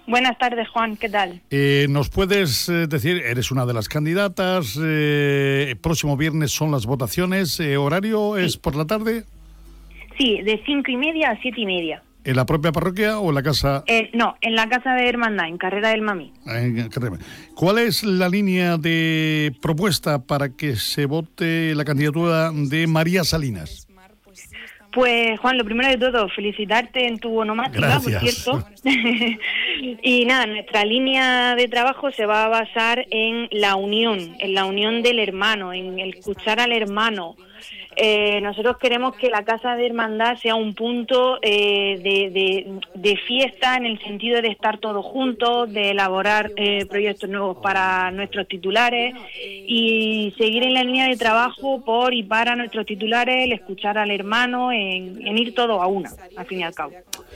Buenas tardes, Juan, ¿qué tal? ¿Nos puedes decir, eres una de las candidatas, próximo viernes son las votaciones, ¿horario es por la tarde? Sí, de 5:30 a 7:30. ¿En la propia parroquia o en la casa? No, en la casa de Hermandad, en Carrera del Mamí. ¿Cuál es la línea de propuesta para que se vote la candidatura de María Salinas? Pues, Juan, lo primero de todo, felicitarte en tu onomástica, por cierto. Y nada, nuestra línea de trabajo se va a basar en la unión del hermano, en el escuchar al hermano. Nosotros queremos que la Casa de Hermandad sea un punto de fiesta, en el sentido de estar todos juntos, de elaborar proyectos nuevos para nuestros titulares y seguir en la línea de trabajo por y para nuestros titulares, el escuchar al hermano, en ir todos a una, al fin y al cabo.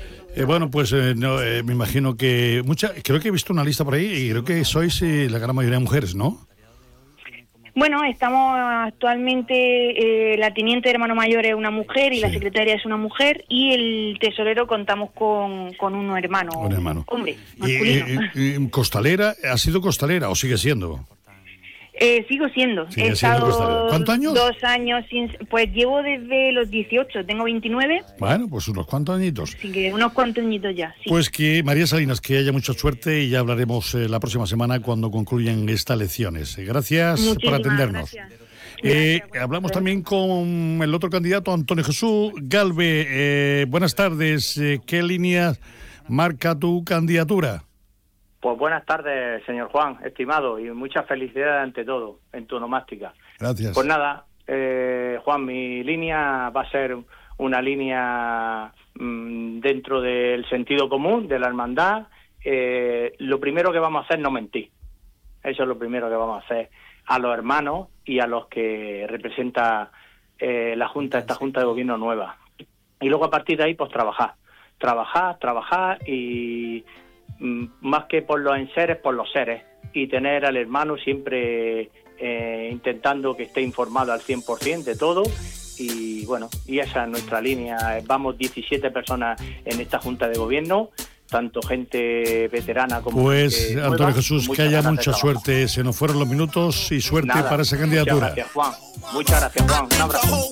Me imagino que creo que he visto una lista por ahí y creo que sois la gran mayoría de mujeres, ¿no? Bueno, estamos actualmente, la teniente de hermano mayor es una mujer y la secretaria es una mujer, y el tesorero contamos con un hermano. Hombre, masculino. ¿Costalera? ¿Ha sido costalera o sigue siendo? Sigo siendo. He estado ¿Cuántos años? 2 años pues llevo desde los 18, tengo 29. Bueno, pues unos cuantos añitos. Así que unos cuantos añitos ya, sí. Pues que María Salinas, que haya mucha suerte y ya hablaremos la próxima semana cuando concluyan estas lecciones. Gracias por atendernos. Hablamos también con el otro candidato, Antonio Jesús Galve. Buenas tardes. ¿Qué líneas marca tu candidatura? Pues buenas tardes, señor Juan, estimado, y muchas felicidades ante todo en tu onomástica. Gracias. Pues nada, Juan, mi línea va a ser una línea dentro del sentido común, de la hermandad. Lo primero que vamos a hacer es no mentir. Eso es lo primero que vamos a hacer a los hermanos y a los que representa esta Junta de Gobierno nueva. Y luego a partir de ahí, pues trabajar y... más que por los enseres, por los seres, y tener al hermano siempre intentando que esté informado al 100% de todo. Y bueno, y esa es nuestra línea. Vamos 17 personas en esta Junta de Gobierno, tanto gente veterana como pues gente Antonio nueva, Jesús, que haya mucha suerte. Se nos fueron los minutos y suerte para esa candidatura. Muchas gracias, Juan. Muchas gracias, Juan. Un abrazo.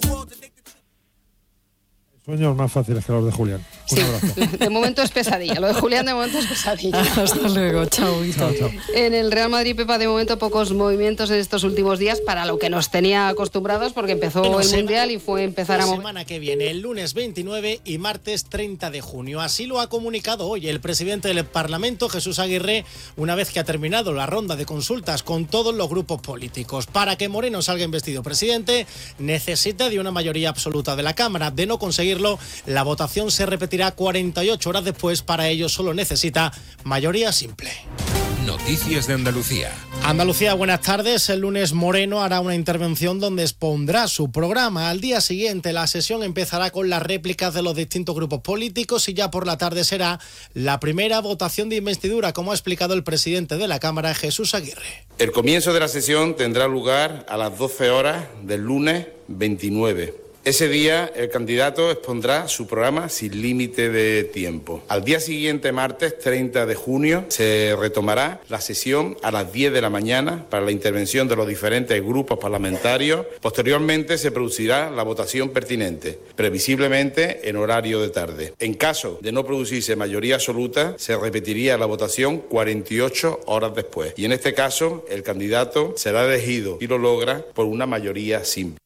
Sueños más fáciles que los de Julián. Sí, de momento es pesadilla. Lo de Julián de momento es pesadilla. Hasta luego, chao. En el Real Madrid, Pepa, de momento pocos movimientos en estos últimos días para lo que nos tenía acostumbrados, porque empezó el Mundial y fue empezar a... La semana que viene, el lunes 29 y martes 30 de junio. Así lo ha comunicado hoy el presidente del Parlamento, Jesús Aguirre, una vez que ha terminado la ronda de consultas con todos los grupos políticos. Para que Moreno salga investido presidente, necesita de una mayoría absoluta de la Cámara. De no conseguirlo, la votación se repetirá 48 horas después. Para ello solo necesita mayoría simple. Noticias de Andalucía. Andalucía, buenas tardes. El lunes Moreno hará una intervención donde expondrá su programa. Al día siguiente la sesión empezará con las réplicas de los distintos grupos políticos y ya por la tarde será la primera votación de investidura, como ha explicado el presidente de la Cámara, Jesús Aguirre. El comienzo de la sesión tendrá lugar a las 12 horas del lunes 29. Ese día el candidato expondrá su programa sin límite de tiempo. Al día siguiente, martes 30 de junio, se retomará la sesión a las 10 de la mañana para la intervención de los diferentes grupos parlamentarios. Posteriormente se producirá la votación pertinente, previsiblemente en horario de tarde. En caso de no producirse mayoría absoluta, se repetiría la votación 48 horas después. Y en este caso, el candidato será elegido, si lo logra, por una mayoría simple.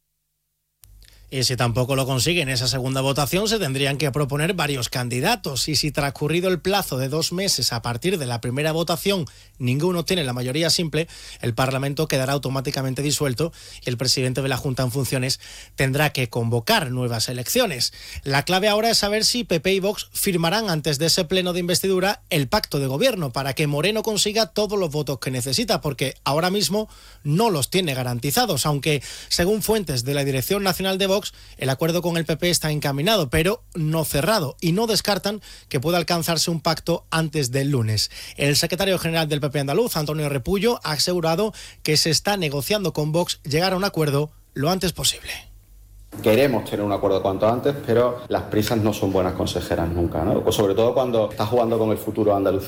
Y si tampoco lo consiguen esa segunda votación, se tendrían que proponer varios candidatos. Y si transcurrido el plazo de 2 meses a partir de la primera votación ninguno tiene la mayoría simple, el Parlamento quedará automáticamente disuelto y el presidente de la Junta en funciones tendrá que convocar nuevas elecciones. La clave ahora es saber si PP y Vox firmarán antes de ese pleno de investidura el pacto de gobierno para que Moreno consiga todos los votos que necesita, porque ahora mismo no los tiene garantizados, aunque según fuentes de la Dirección Nacional de Vox, el acuerdo con el PP está encaminado, pero no cerrado, y no descartan que pueda alcanzarse un pacto antes del lunes. El secretario general del PP andaluz, Antonio Repullo, ha asegurado que se está negociando con Vox llegar a un acuerdo lo antes posible. Queremos tener un acuerdo cuanto antes, pero las prisas no son buenas consejeras nunca, ¿no? Pues sobre todo cuando estás jugando con el futuro de Andalucía.